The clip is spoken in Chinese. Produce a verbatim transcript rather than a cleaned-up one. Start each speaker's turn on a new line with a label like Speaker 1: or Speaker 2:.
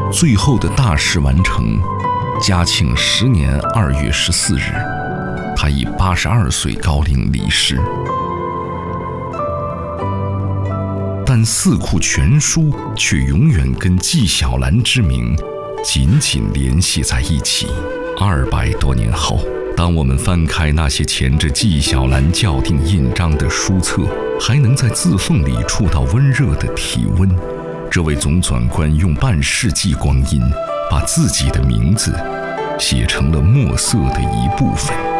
Speaker 1: 最后的大事完成，嘉庆十年二月十四日，他以八十二岁高龄离世。但《四库全书》却永远跟纪晓岚之名紧紧联系在一起。二百多年后，当我们翻开那些钳着纪晓岚校订印章的书册，还能在字缝里触到温热的体温。这位总转官用半世纪光阴，把自己的名字写成了墨色的一部分。